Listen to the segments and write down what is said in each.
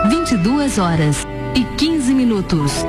22h15.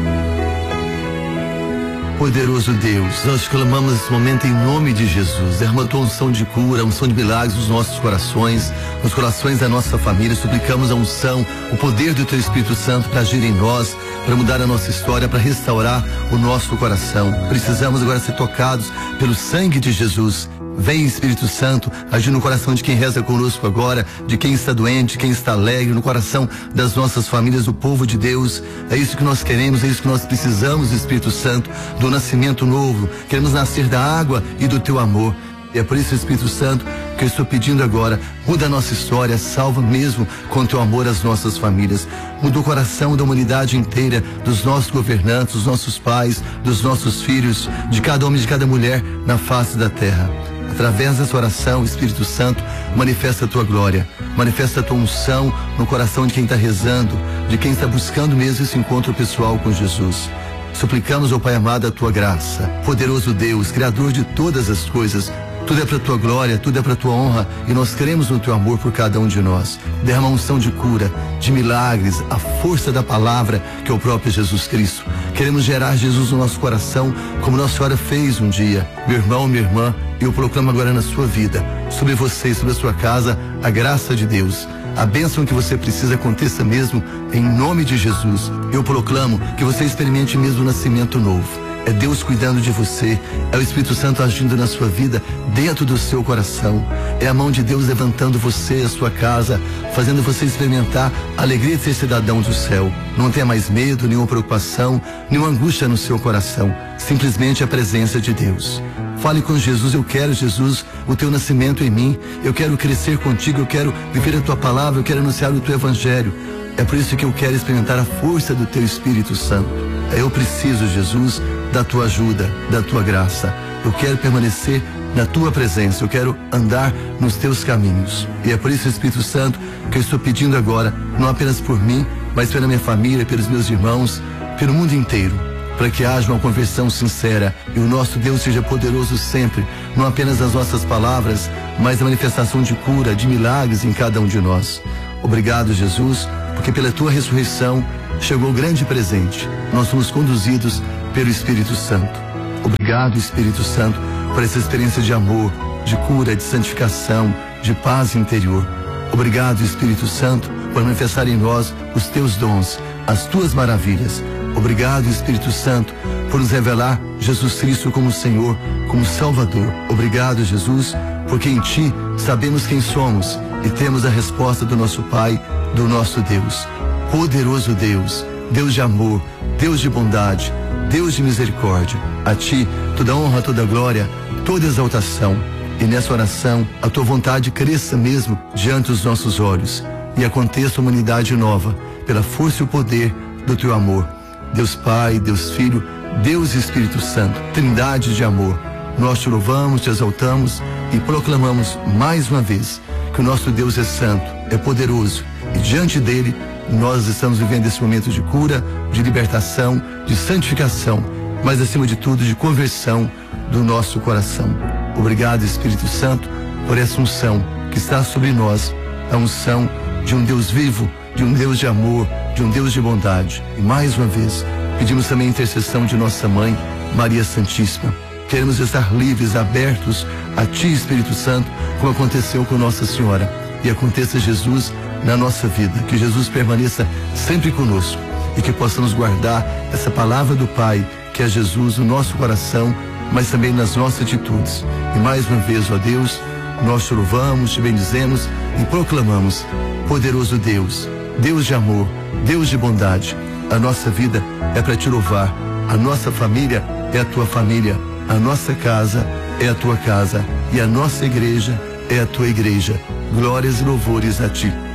Poderoso Deus, nós clamamos nesse momento em nome de Jesus. Derrama a tua unção de cura, a unção de milagres nos nossos corações, nos corações da nossa família. Suplicamos a unção, o poder do teu Espírito Santo para agir em nós, para mudar a nossa história, para restaurar o nosso coração. Precisamos agora ser tocados pelo sangue de Jesus. Vem, Espírito Santo, agir no coração de quem reza conosco agora, de quem está doente, de quem está alegre, no coração das nossas famílias, do povo de Deus. É isso que nós queremos, é isso que nós precisamos, Espírito Santo, do nascimento novo. Queremos nascer da água e do teu amor. E é por isso, Espírito Santo, que eu estou pedindo agora, muda a nossa história, salva mesmo com teu amor as nossas famílias. Muda o coração da humanidade inteira, dos nossos governantes, dos nossos pais, dos nossos filhos, de cada homem e de cada mulher na face da terra. Através dessa oração, Espírito Santo, manifesta a tua glória, manifesta a tua unção no coração de quem está rezando, de quem está buscando mesmo esse encontro pessoal com Jesus. Suplicamos, ó Pai amado, a tua graça. Poderoso Deus, Criador de todas as coisas, tudo é para a tua glória, tudo é para a tua honra, e nós cremos no teu amor por cada um de nós. Derrama unção de cura, de milagres, a força da palavra que é o próprio Jesus Cristo. Queremos gerar Jesus no nosso coração, como Nossa Senhora fez um dia. Meu irmão, minha irmã, eu proclamo agora na sua vida, sobre você e sobre a sua casa, a graça de Deus. A bênção que você precisa aconteça mesmo em nome de Jesus. Eu proclamo que você experimente mesmo o nascimento novo. É Deus cuidando de você, é o Espírito Santo agindo na sua vida, dentro do seu coração. É a mão de Deus levantando você, a sua casa, fazendo você experimentar a alegria de ser cidadão do céu. Não tenha mais medo, nenhuma preocupação, nenhuma angústia no seu coração. Simplesmente a presença de Deus. Fale com Jesus, eu quero, Jesus, o teu nascimento em mim. Eu quero crescer contigo, eu quero viver a tua palavra, eu quero anunciar o teu evangelho. É por isso que eu quero experimentar a força do teu Espírito Santo. Eu preciso, Jesus, da tua ajuda, da tua graça. Eu quero permanecer na tua presença, eu quero andar nos teus caminhos. E é por isso, Espírito Santo, que eu estou pedindo agora, não apenas por mim, mas pela minha família, pelos meus irmãos, pelo mundo inteiro, para que haja uma conversão sincera e o nosso Deus seja poderoso sempre, não apenas nas nossas palavras, mas na manifestação de cura, de milagres em cada um de nós. Obrigado, Jesus, porque pela tua ressurreição chegou o grande presente. Nós somos conduzidos pelo Espírito Santo. Obrigado, Espírito Santo, por essa experiência de amor, de cura, de santificação, de paz interior. Obrigado, Espírito Santo, por manifestar em nós os teus dons, as tuas maravilhas. Obrigado, Espírito Santo, por nos revelar Jesus Cristo como Senhor, como Salvador. Obrigado, Jesus, porque em ti sabemos quem somos e temos a resposta do nosso Pai, do nosso Deus. Poderoso Deus, Deus de amor, Deus de bondade, Deus de misericórdia. A ti toda honra, toda glória, toda exaltação. E nessa oração a tua vontade cresça mesmo diante dos nossos olhos e aconteça uma humanidade nova pela força e o poder do teu amor. Deus Pai, Deus Filho, Deus Espírito Santo, Trindade de amor. Nós te louvamos, te exaltamos e proclamamos mais uma vez que o nosso Deus é santo, é poderoso e diante dele nós estamos vivendo esse momento de cura, de libertação, de santificação, mas acima de tudo de conversão do nosso coração. Obrigado, Espírito Santo, por essa unção que está sobre nós, a unção de um Deus vivo, de um Deus de amor, de um Deus de bondade. E mais uma vez, pedimos também a intercessão de nossa mãe, Maria Santíssima. Queremos estar livres, abertos a ti, Espírito Santo, como aconteceu com Nossa Senhora. E aconteça, Jesus, na nossa vida, que Jesus permaneça sempre conosco e que possamos guardar essa palavra do Pai, que é Jesus, no nosso coração, mas também nas nossas atitudes. E mais uma vez, ó Deus, nós te louvamos, te bendizemos e proclamamos: poderoso Deus, Deus de amor, Deus de bondade. A nossa vida é para te louvar, a nossa família é a tua família, a nossa casa é a tua casa e a nossa igreja é a tua igreja. Glórias e louvores a ti.